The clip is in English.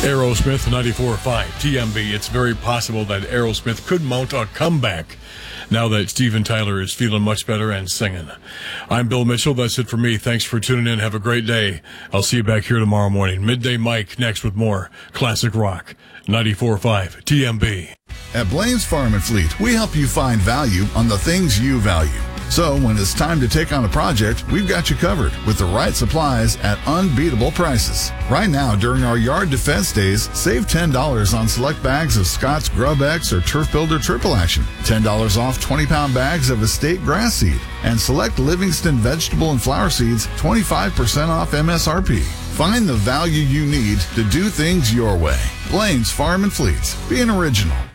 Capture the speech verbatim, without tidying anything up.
Aerosmith, ninety-four point five T M B. It's very possible that Aerosmith could mount a comeback now that Steven Tyler is feeling much better and singing. I'm Bill Mitchell. That's it for me. Thanks for tuning in. Have a great day. I'll see you back here tomorrow morning. Midday Mike next with more classic rock. ninety-four point five T M B. At Blaine's Farm and Fleet, we help you find value on the things you value. So when it's time to take on a project, we've got you covered with the right supplies at unbeatable prices. Right now, during our Yard Defense Days, save ten dollars on select bags of Scott's Grub X or Turf Builder Triple Action, ten dollars off twenty-pound bags of Estate Grass Seed, and select Livingston Vegetable and Flower Seeds, twenty-five percent off M S R P. Find the value you need to do things your way. Blaine's Farm and Fleets. Be an original.